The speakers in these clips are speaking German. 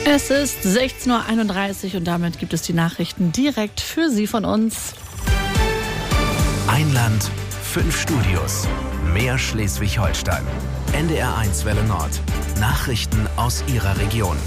Es ist 16:31 Uhr und damit gibt es die Nachrichten direkt für Sie von uns. Ein Land, 5 Studios, mehr Schleswig-Holstein. NDR1 Welle Nord. Nachrichten aus Ihrer Region.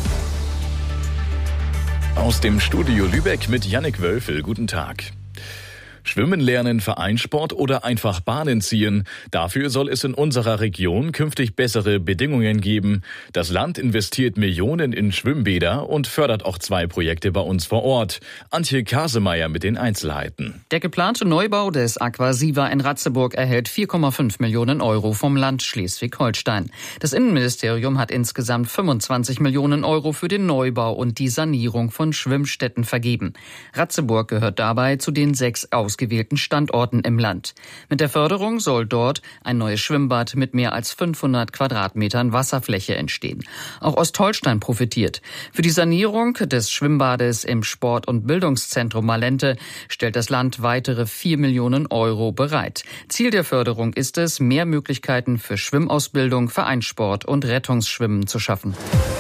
Aus dem Studio Lübeck mit Jannik Wölfel. Guten Tag. Schwimmen lernen, Vereinssport oder einfach Bahnen ziehen. Dafür soll es in unserer Region künftig bessere Bedingungen geben. Das Land investiert Millionen in Schwimmbäder und fördert auch 2 Projekte bei uns vor Ort. Antje Kasemeyer mit den Einzelheiten. Der geplante Neubau des Aquasiva in Ratzeburg erhält 4,5 Millionen Euro vom Land Schleswig-Holstein. Das Innenministerium hat insgesamt 25 Millionen Euro für den Neubau und die Sanierung von Schwimmstätten vergeben. Ratzeburg gehört dabei zu den 6 ausgewählten Standorten im Land. Mit der Förderung soll dort ein neues Schwimmbad mit mehr als 500 Quadratmetern Wasserfläche entstehen. Auch Ostholstein profitiert. Für die Sanierung des Schwimmbades im Sport- und Bildungszentrum Malente stellt das Land weitere 4 Millionen Euro bereit. Ziel der Förderung ist es, mehr Möglichkeiten für Schwimmausbildung, Vereinssport und Rettungsschwimmen zu schaffen.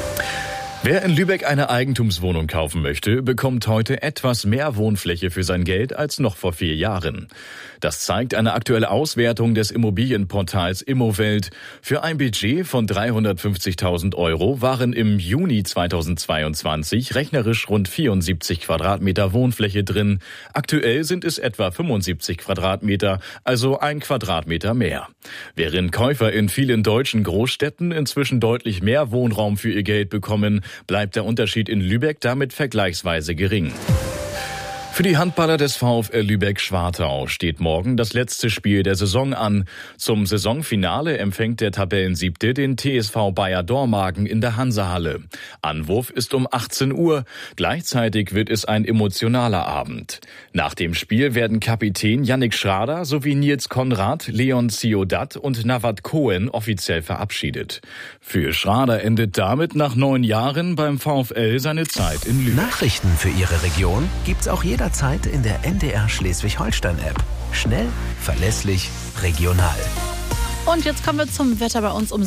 Wer in Lübeck eine Eigentumswohnung kaufen möchte, bekommt heute etwas mehr Wohnfläche für sein Geld als noch vor 4 Jahren. Das zeigt eine aktuelle Auswertung des Immobilienportals Immowelt. Für ein Budget von 350.000 Euro waren im Juni 2022 rechnerisch rund 74 Quadratmeter Wohnfläche drin. Aktuell sind es etwa 75 Quadratmeter, also 1 Quadratmeter mehr. Während Käufer in vielen deutschen Großstädten inzwischen deutlich mehr Wohnraum für ihr Geld bekommen, bleibt der Unterschied in Lübeck damit vergleichsweise gering. Für die Handballer des VfL Lübeck-Schwartau steht morgen das letzte Spiel der Saison an. Zum Saisonfinale empfängt der Tabellensiebte den TSV Bayer Dormagen in der Hansahalle. Anwurf ist um 18 Uhr. Gleichzeitig wird es ein emotionaler Abend. Nach dem Spiel werden Kapitän Yannick Schrader sowie Nils Konrad, Leon Ziodat und Nawat Cohen offiziell verabschiedet. Für Schrader endet damit nach 9 Jahren beim VfL seine Zeit in Lübeck. Nachrichten für Ihre Region gibt's auch jederzeit in der NDR Schleswig-Holstein-App. Schnell, verlässlich, regional. Und jetzt kommen wir zum Wetter bei uns um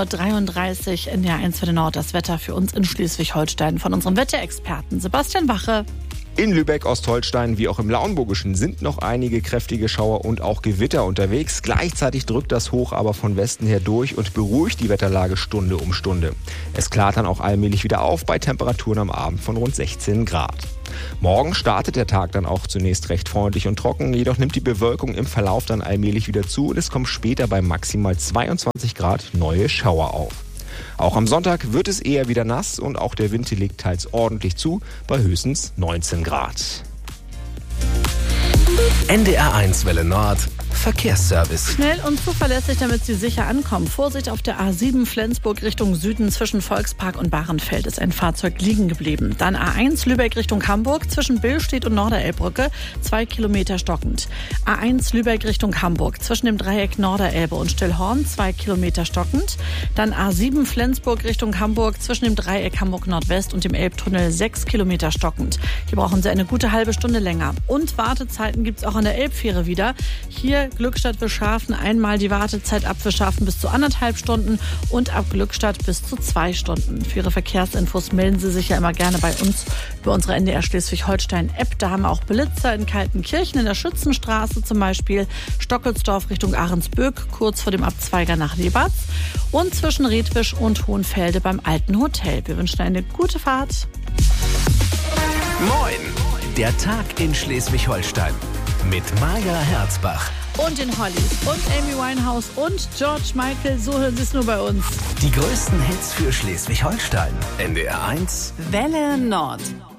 16:33 Uhr in der NDR1 Welle Nord. Das Wetter für uns in Schleswig-Holstein von unserem Wetterexperten Sebastian Wache. In Lübeck, Ostholstein wie auch im Lauenburgischen sind noch einige kräftige Schauer und auch Gewitter unterwegs. Gleichzeitig drückt das Hoch aber von Westen her durch und beruhigt die Wetterlage Stunde um Stunde. Es klart dann auch allmählich wieder auf bei Temperaturen am Abend von rund 16 Grad. Morgen startet der Tag dann auch zunächst recht freundlich und trocken, jedoch nimmt die Bewölkung im Verlauf dann allmählich wieder zu und es kommen später bei maximal 22 Grad neue Schauer auf. Auch am Sonntag wird es eher wieder nass und auch der Wind legt teils ordentlich zu, bei höchstens 19 Grad. NDR1 Welle Nord. Verkehrsservice. Schnell und zuverlässig, damit Sie sicher ankommen. Vorsicht auf der A7 Flensburg Richtung Süden zwischen Volkspark und Bahrenfeld ist ein Fahrzeug liegen geblieben. Dann A1 Lübeck Richtung Hamburg zwischen Billstedt und Norderelbbrücke 2 Kilometer stockend. A1 Lübeck Richtung Hamburg zwischen dem Dreieck Norderelbe und Stillhorn 2 Kilometer stockend. Dann A7 Flensburg Richtung Hamburg zwischen dem Dreieck Hamburg Nordwest und dem Elbtunnel 6 Kilometer stockend. Hier brauchen Sie eine gute halbe Stunde länger. Und Wartezeiten gibt es auch an der Elbfähre wieder. Hier Glückstadt-Wischhafen einmal die Wartezeit ab Wischhafen bis zu 1,5 Stunden und ab Glückstadt bis zu 2 Stunden. Für Ihre Verkehrsinfos melden Sie sich ja immer gerne bei uns über unsere NDR Schleswig-Holstein-App. Da haben wir auch Blitzer in Kaltenkirchen, in der Schützenstraße zum Beispiel, Stockelsdorf Richtung Ahrensböck, kurz vor dem Abzweiger nach Lebatz und zwischen Redwisch und Hohenfelde beim Alten Hotel. Wir wünschen eine gute Fahrt. Moin! Der Tag in Schleswig-Holstein mit Maja Herzbach. Und den Hollies und Amy Winehouse und George Michael, so hören Sie es nur bei uns. Die größten Hits für Schleswig-Holstein. NDR1 Welle Nord.